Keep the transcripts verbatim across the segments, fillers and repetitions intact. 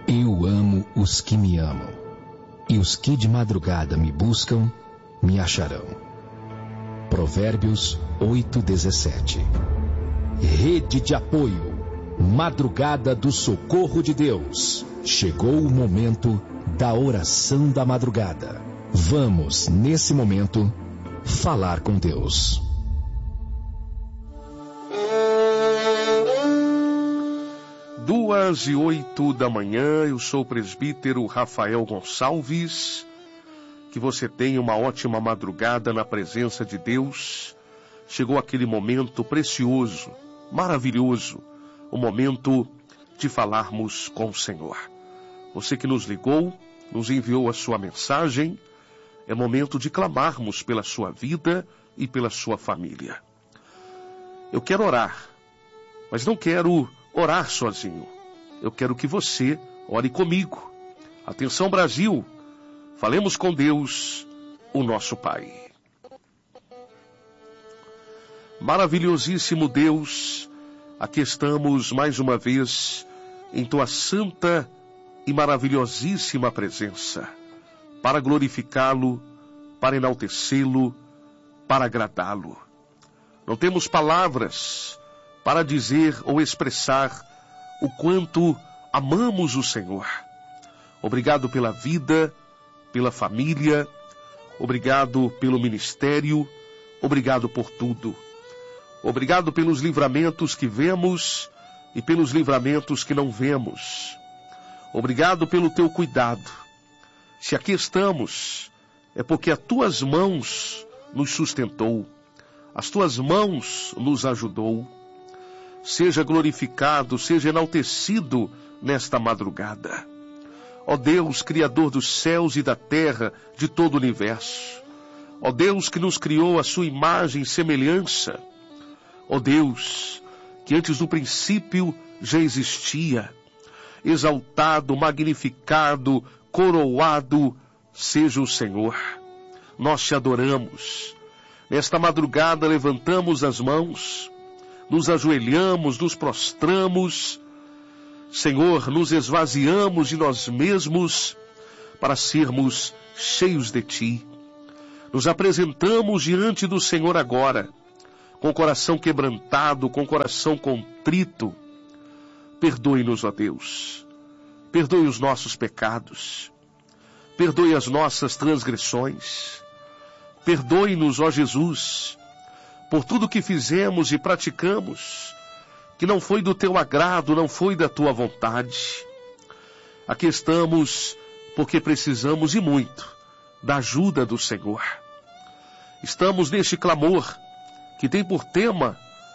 Eu amo os que me amam, e os que de madrugada me buscam, me acharão. Provérbios oito, dezessete. Rede de apoio, Madrugada do Socorro de Deus. Chegou o momento da oração da madrugada. Vamos, nesse momento, falar com Deus. Duas e oito da manhã, eu sou o presbítero Rafael Gonçalves. Que você tenha uma ótima madrugada na presença de Deus. Chegou aquele momento precioso, maravilhoso, o momento de falarmos com o Senhor. Você que nos ligou, nos enviou a sua mensagem, é momento de clamarmos pela sua vida e pela sua família. Eu quero orar, mas não quero orar sozinho. Eu quero que você ore comigo. Atenção, Brasil, falemos com Deus, o nosso Pai. Maravilhosíssimo Deus, aqui estamos mais uma vez em tua santa e maravilhosíssima presença, para glorificá-lo, para enaltecê-lo, para agradá-lo. Não temos palavras para dizer ou expressar o quanto amamos o Senhor. Obrigado pela vida, pela família, obrigado pelo ministério, obrigado por tudo. Obrigado pelos livramentos que vemos e pelos livramentos que não vemos. Obrigado pelo teu cuidado. Se aqui estamos, é porque as tuas mãos nos sustentou, as tuas mãos nos ajudou. Seja glorificado, seja enaltecido nesta madrugada. Ó Deus, Criador dos céus e da terra, de todo o universo. Ó Deus, que nos criou a sua imagem e semelhança. Ó Deus, que antes do princípio já existia. Exaltado, magnificado, coroado, seja o Senhor. Nós te adoramos. Nesta madrugada levantamos as mãos, nos ajoelhamos, nos prostramos. Senhor, nos esvaziamos de nós mesmos para sermos cheios de Ti. Nos apresentamos diante do Senhor agora, com o coração quebrantado, com o coração contrito. Perdoe-nos, ó Deus. Perdoe os nossos pecados. Perdoe as nossas transgressões. Perdoe-nos, ó Jesus, por tudo que fizemos e praticamos, que não foi do teu agrado, não foi da tua vontade. Aqui estamos porque precisamos e muito da ajuda do Senhor. Estamos neste clamor que tem por tema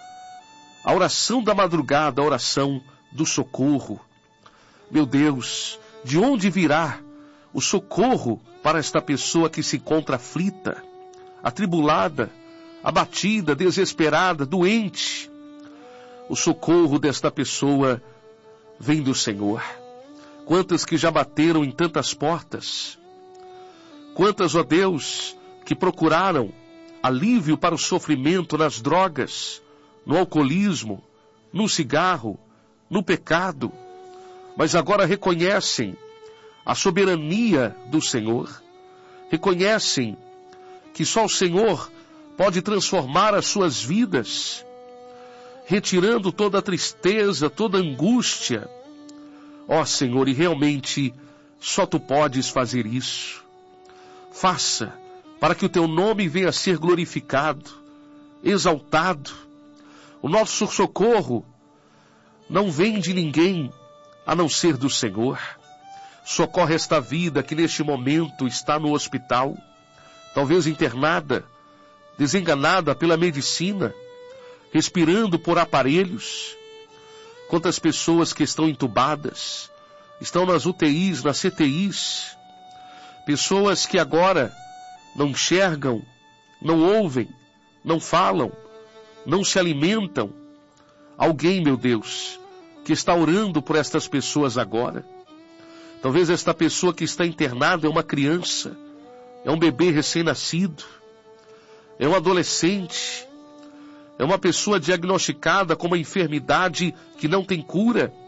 a oração da madrugada, a oração do socorro. Meu Deus, de onde virá o socorro para esta pessoa que se encontra aflita, atribulada, abatida, desesperada, doente? O socorro desta pessoa vem do Senhor. Quantas que já bateram em tantas portas, quantas, ó Deus, que procuraram alívio para o sofrimento nas drogas, no alcoolismo, no cigarro, no pecado, mas agora reconhecem a soberania do Senhor, reconhecem que só o Senhor pode transformar as suas vidas, retirando toda a tristeza, toda a angústia. Ó Senhor, e realmente só Tu podes fazer isso. Faça para que o Teu nome venha a ser glorificado, exaltado. O nosso socorro não vem de ninguém a não ser do Senhor. Socorre esta vida que neste momento está no hospital, talvez internada, desenganada pela medicina, respirando por aparelhos. Quantas pessoas que estão entubadas, estão nas U T Is, nas C T Is, pessoas que agora não enxergam, não ouvem, não falam, não se alimentam. Alguém, meu Deus, que está orando por estas pessoas agora. Talvez esta pessoa que está internada é uma criança, é um bebê recém-nascido, é um adolescente, é uma pessoa diagnosticada com uma enfermidade que não tem cura,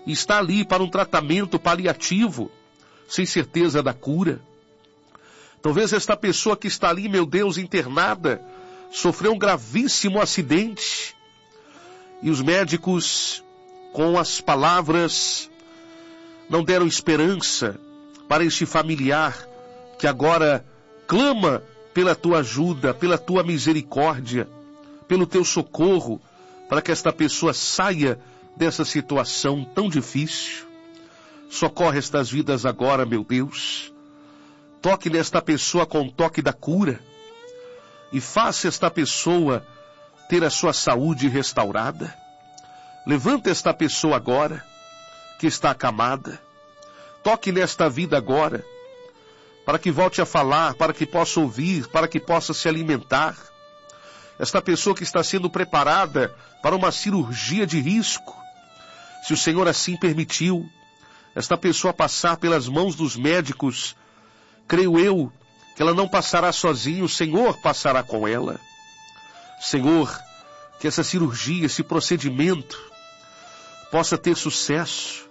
e está ali para um tratamento paliativo, sem certeza da cura. Talvez esta pessoa que está ali, meu Deus, internada, sofreu um gravíssimo acidente, e os médicos, com as palavras, não deram esperança para este familiar que agora clama pela tua ajuda, pela tua misericórdia, pelo teu socorro, para que esta pessoa saia dessa situação tão difícil. Socorre estas vidas agora, meu Deus. Toque nesta pessoa com o toque da cura e faça esta pessoa ter a sua saúde restaurada. Levanta esta pessoa agora, que está acamada. Toque nesta vida agora, para que volte a falar, para que possa ouvir, para que possa se alimentar. Esta pessoa que está sendo preparada para uma cirurgia de risco, se o Senhor assim permitiu, esta pessoa passar pelas mãos dos médicos, creio eu que ela não passará sozinha, o Senhor passará com ela. Senhor, que essa cirurgia, esse procedimento, possa ter sucesso,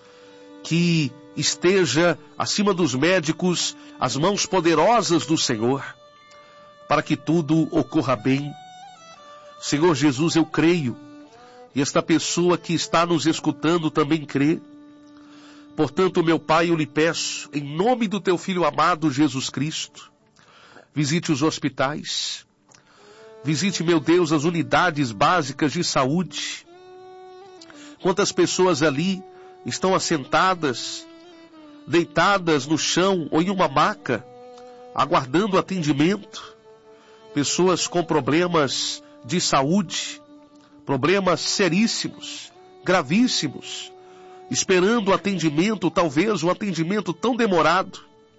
que esteja acima dos médicos as mãos poderosas do Senhor, para que tudo ocorra bem. Senhor Jesus, eu creio, e esta pessoa que está nos escutando também crê. Portanto, meu Pai, eu lhe peço, em nome do teu Filho amado Jesus Cristo, visite os hospitais, visite, meu Deus, as unidades básicas de saúde. Quantas pessoas ali estão assentadas, deitadas no chão ou em uma maca, aguardando atendimento. Pessoas com problemas de saúde, problemas seríssimos, gravíssimos, esperando o atendimento, talvez um atendimento tão demorado.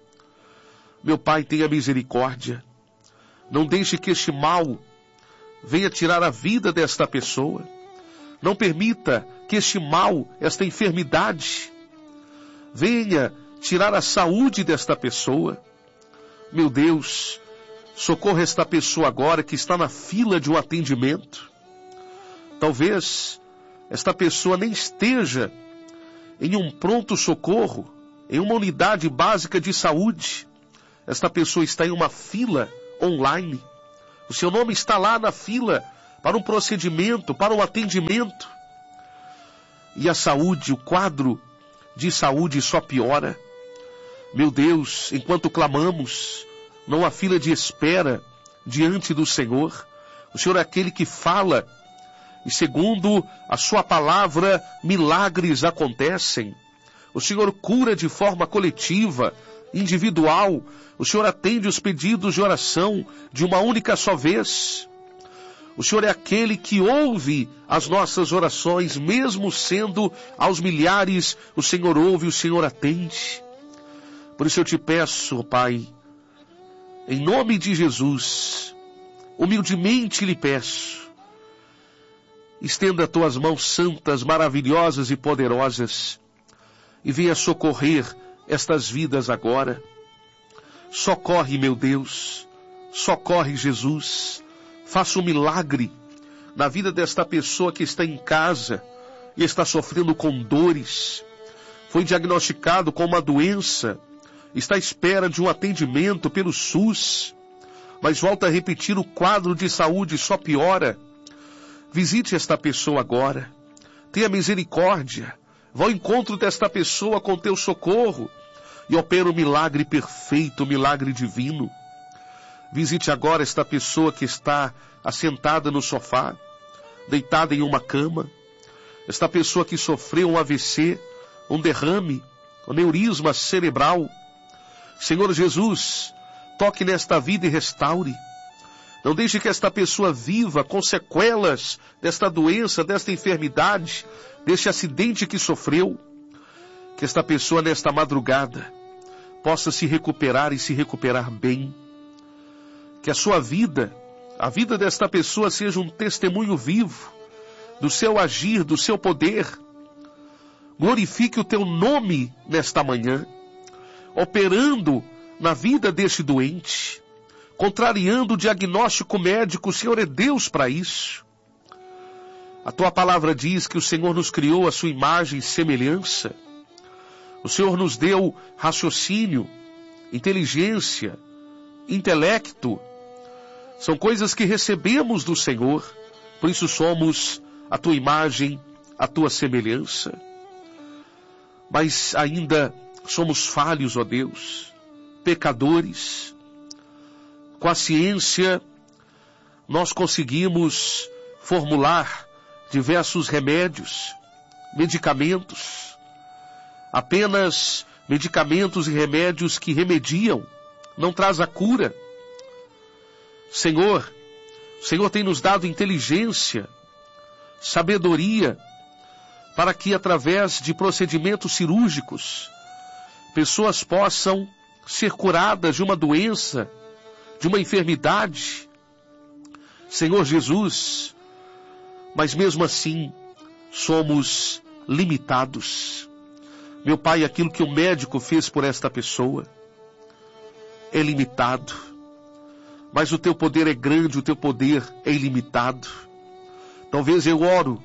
Meu Pai, tenha misericórdia. Não deixe que este mal venha tirar a vida desta pessoa. Não permita que este mal, esta enfermidade, venha tirar a saúde desta pessoa. Meu Deus, socorra esta pessoa agora que está na fila de um atendimento. Talvez esta pessoa nem esteja em um pronto-socorro, em uma unidade básica de saúde. Esta pessoa está em uma fila online. O seu nome está lá na fila para um procedimento, para um atendimento. E a saúde, o quadro de saúde só piora. Meu Deus, enquanto clamamos, não há fila de espera diante do Senhor. O Senhor é aquele que fala, e segundo a sua palavra, milagres acontecem. O Senhor cura de forma coletiva, individual. O Senhor atende os pedidos de oração de uma única só vez. O Senhor é aquele que ouve as nossas orações, mesmo sendo aos milhares, o Senhor ouve, o Senhor atende. Por isso eu te peço, Pai, em nome de Jesus, humildemente lhe peço, estenda tuas mãos santas, maravilhosas e poderosas e venha socorrer estas vidas agora. Socorre, meu Deus, socorre, Jesus. Faça um milagre na vida desta pessoa que está em casa e está sofrendo com dores. Foi diagnosticado com uma doença, está à espera de um atendimento pelo SUS, mas volta a repetir, o quadro de saúde só piora. Visite esta pessoa agora. Tenha misericórdia. Vá ao encontro desta pessoa com teu socorro e opera o milagre perfeito, o milagre divino. Visite agora esta pessoa que está assentada no sofá, deitada em uma cama. Esta pessoa que sofreu um A V C, um derrame, um aneurisma cerebral. Senhor Jesus, toque nesta vida e restaure. Não deixe que esta pessoa viva com sequelas desta doença, desta enfermidade, deste acidente que sofreu. Que esta pessoa nesta madrugada possa se recuperar e se recuperar bem. Que a sua vida, a vida desta pessoa seja um testemunho vivo do seu agir, do seu poder. Glorifique o teu nome nesta manhã, operando na vida deste doente, contrariando o diagnóstico médico. O Senhor é Deus para isso. A tua palavra diz que o Senhor nos criou a sua imagem e semelhança. O Senhor nos deu raciocínio, inteligência, intelecto. São coisas que recebemos do Senhor, por isso somos a tua imagem, a tua semelhança. Mas ainda somos falhos, ó Deus, pecadores. Com a ciência, nós conseguimos formular diversos remédios, medicamentos, apenas medicamentos e remédios que remediam, não traz a cura. Senhor, o Senhor tem nos dado inteligência, sabedoria, para que através de procedimentos cirúrgicos, pessoas possam ser curadas de uma doença, de uma enfermidade. Senhor Jesus, mas mesmo assim, somos limitados. Meu Pai, aquilo que o médico fez por esta pessoa é limitado. Mas o teu poder é grande, o teu poder é ilimitado. Talvez eu oro,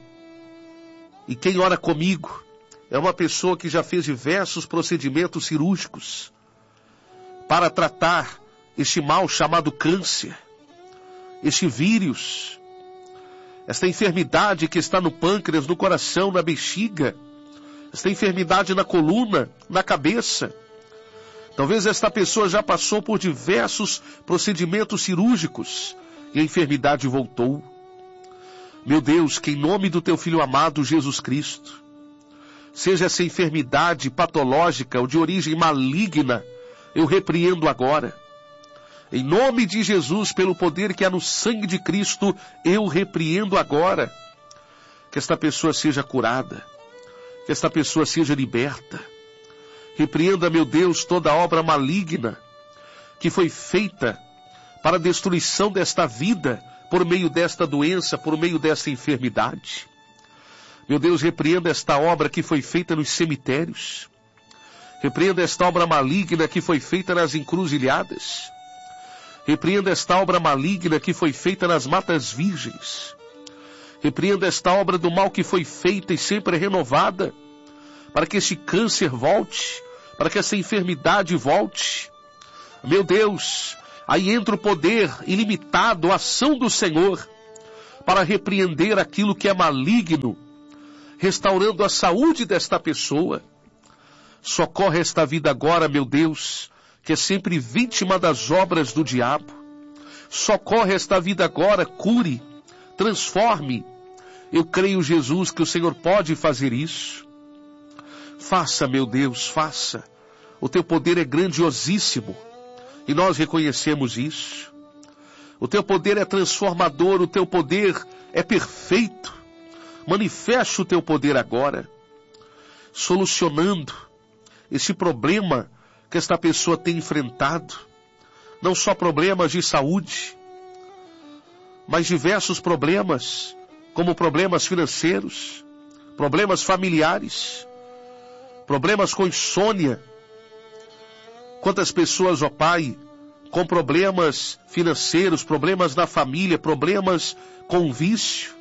e quem ora comigo é uma pessoa que já fez diversos procedimentos cirúrgicos para tratar este mal chamado câncer, este vírus, esta enfermidade que está no pâncreas, no coração, na bexiga, esta enfermidade na coluna, na cabeça. Talvez esta pessoa já passou por diversos procedimentos cirúrgicos e a enfermidade voltou. Meu Deus, que em nome do teu Filho amado Jesus Cristo, seja essa enfermidade patológica ou de origem maligna, eu repreendo agora. Em nome de Jesus, pelo poder que há no sangue de Cristo, eu repreendo agora. Que esta pessoa seja curada. Que esta pessoa seja liberta. Repreenda, meu Deus, toda obra maligna que foi feita para a destruição desta vida, por meio desta doença, por meio desta enfermidade. Meu Deus, repreenda esta obra que foi feita nos cemitérios. Repreenda esta obra maligna que foi feita nas encruzilhadas. Repreenda esta obra maligna que foi feita nas matas virgens. Repreenda esta obra do mal que foi feita e sempre renovada, para que este câncer volte, para que essa enfermidade volte. Meu Deus, aí entra o poder ilimitado, a ação do Senhor, para repreender aquilo que é maligno, restaurando a saúde desta pessoa. Socorre esta vida agora, meu Deus, que é sempre vítima das obras do diabo. Socorre esta vida agora, cure, transforme. Eu creio, Jesus, que o Senhor pode fazer isso. Faça, meu Deus, faça. O teu poder é grandiosíssimo e nós reconhecemos isso. O teu poder é transformador, o teu poder é perfeito. Manifeste o teu poder agora, solucionando esse problema que esta pessoa tem enfrentado. Não só problemas de saúde, mas diversos problemas, como problemas financeiros, problemas familiares, problemas com insônia. Quantas pessoas, ó Pai, com problemas financeiros, problemas na família, problemas com vício,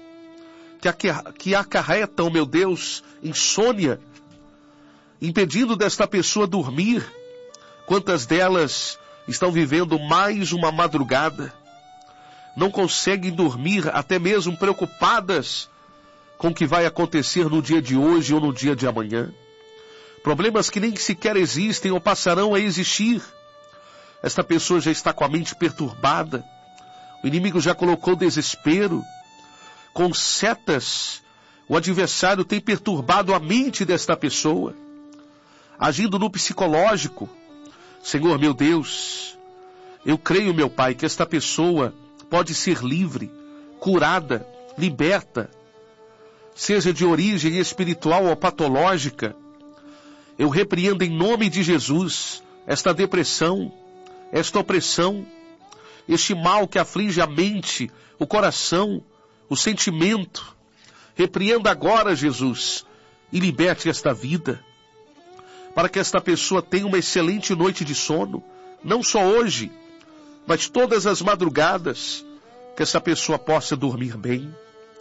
que acarretam, meu Deus, insônia, impedindo desta pessoa dormir. Quantas delas estão vivendo mais uma madrugada, não conseguem dormir, até mesmo preocupadas com o que vai acontecer no dia de hoje ou no dia de amanhã. Problemas que nem sequer existem ou passarão a existir. Esta pessoa já está com a mente perturbada. O inimigo já colocou desespero. Com setas, o adversário tem perturbado a mente desta pessoa, agindo no psicológico. Senhor, meu Deus, eu creio, meu Pai, que esta pessoa pode ser livre, curada, liberta, seja de origem espiritual ou patológica. Eu repreendo em nome de Jesus esta depressão, esta opressão, este mal que aflige a mente, o coração, o sentimento. Repreenda agora, Jesus, e liberte esta vida, para que esta pessoa tenha uma excelente noite de sono, não só hoje, mas todas as madrugadas, que essa pessoa possa dormir bem.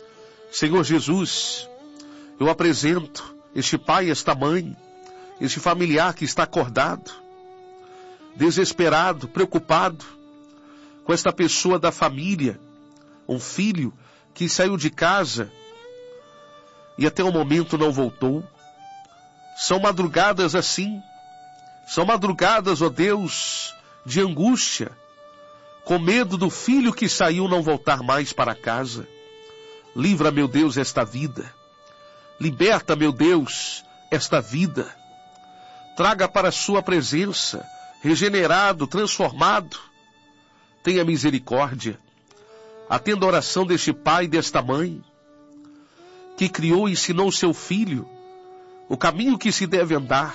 Senhor Jesus, eu apresento este pai, esta mãe, este familiar que está acordado, desesperado, preocupado com esta pessoa da família, um filho que saiu de casa e até o momento não voltou. São madrugadas assim, são madrugadas, ó Deus, de angústia, com medo do filho que saiu não voltar mais para casa. Livra, meu Deus, esta vida. Liberta, meu Deus, esta vida. Traga para a sua presença, regenerado, transformado. Tenha misericórdia. Atenda a oração deste pai e desta mãe, que criou e ensinou seu filho o caminho que se deve andar.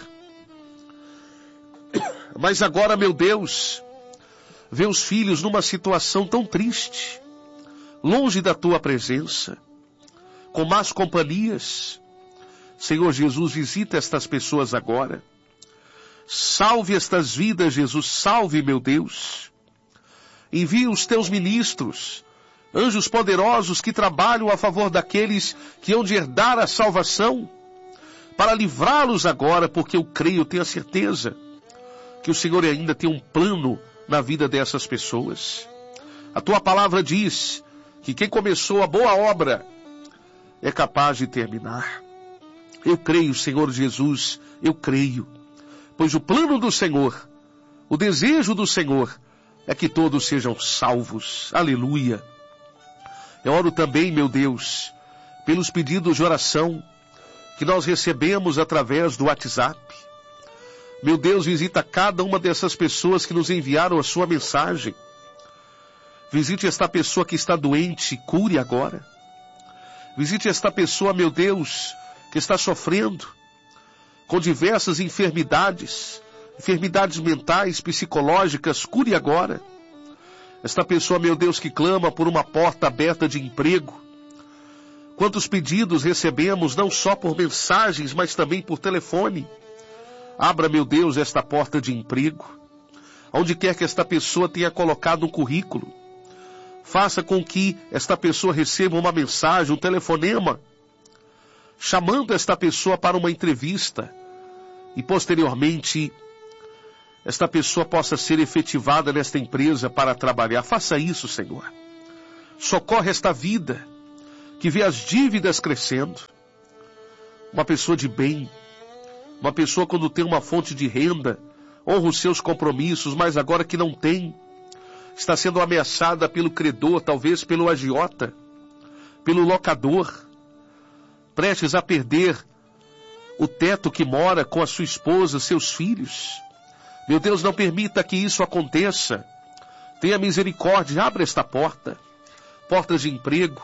Mas agora, meu Deus, vê os filhos numa situação tão triste, longe da tua presença, com más companhias. Senhor Jesus, visita estas pessoas agora. Salve estas vidas, Jesus, salve, meu Deus. Envia os teus ministros, anjos poderosos que trabalham a favor daqueles que hão de herdar a salvação, para livrá-los agora, porque eu creio, tenho a certeza, que o Senhor ainda tem um plano na vida dessas pessoas. A tua palavra diz que quem começou a boa obra é capaz de terminar. Eu creio, Senhor Jesus, eu creio, pois o plano do Senhor, o desejo do Senhor, é que todos sejam salvos. Aleluia. Eu oro também, meu Deus, pelos pedidos de oração que nós recebemos através do WhatsApp. Meu Deus, visita cada uma dessas pessoas que nos enviaram a sua mensagem. Visite esta pessoa que está doente, cure agora. Visite esta pessoa, meu Deus, que está sofrendo com diversas enfermidades, enfermidades mentais, psicológicas, cure agora. Esta pessoa, meu Deus, que clama por uma porta aberta de emprego. Quantos pedidos recebemos, não só por mensagens, mas também por telefone. Abra, meu Deus, esta porta de emprego. Onde quer que esta pessoa tenha colocado um currículo, faça com que esta pessoa receba uma mensagem, um telefonema, chamando esta pessoa para uma entrevista. E posteriormente, esta pessoa possa ser efetivada nesta empresa para trabalhar. Faça isso, Senhor. Socorre esta vida que vê as dívidas crescendo. Uma pessoa de bem, uma pessoa quando tem uma fonte de renda, honra os seus compromissos, mas agora que não tem, está sendo ameaçada pelo credor, talvez pelo agiota, pelo locador, prestes a perder o teto que mora com a sua esposa, seus filhos. Meu Deus, não permita que isso aconteça. Tenha misericórdia, abra esta porta. Portas de emprego,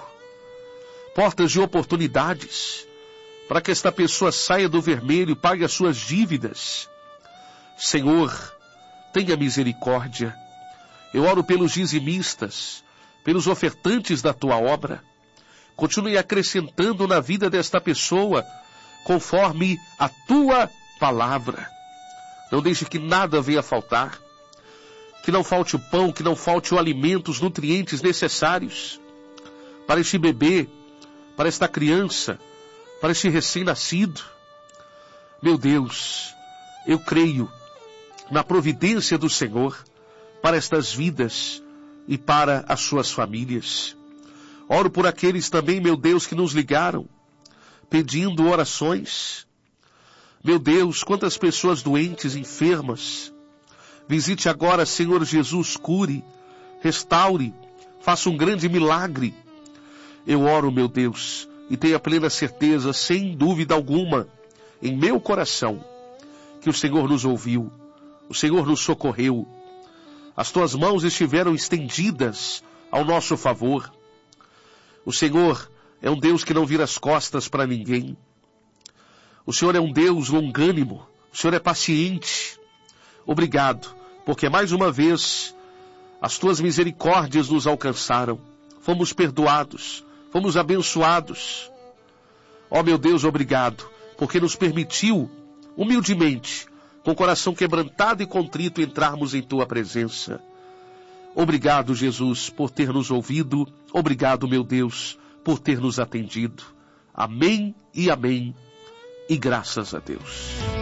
portas de oportunidades, para que esta pessoa saia do vermelho e pague as suas dívidas. Senhor, tenha misericórdia. Eu oro pelos dizimistas, pelos ofertantes da tua obra. Continue acrescentando na vida desta pessoa, conforme a tua palavra. Não deixe que nada venha faltar, que não falte o pão, que não falte o alimento, os nutrientes necessários para este bebê, para esta criança, para este recém-nascido. Meu Deus, eu creio na providência do Senhor para estas vidas e para as suas famílias. Oro por aqueles também, meu Deus, que nos ligaram, pedindo orações. Meu Deus, quantas pessoas doentes, enfermas. Visite agora, Senhor Jesus, cure, restaure, faça um grande milagre. Eu oro, meu Deus, e tenha plena certeza, sem dúvida alguma, em meu coração, que o Senhor nos ouviu, o Senhor nos socorreu. As tuas mãos estiveram estendidas ao nosso favor. O Senhor é um Deus que não vira as costas para ninguém. O Senhor é um Deus longânimo. O Senhor é paciente. Obrigado, porque mais uma vez as tuas misericórdias nos alcançaram. Fomos perdoados, fomos abençoados. Ó meu Deus, obrigado, porque nos permitiu, humildemente, com o coração quebrantado e contrito, entrarmos em tua presença. Obrigado, Jesus, por ter nos ouvido. Obrigado, meu Deus, por ter nos atendido. Amém e amém. E graças a Deus.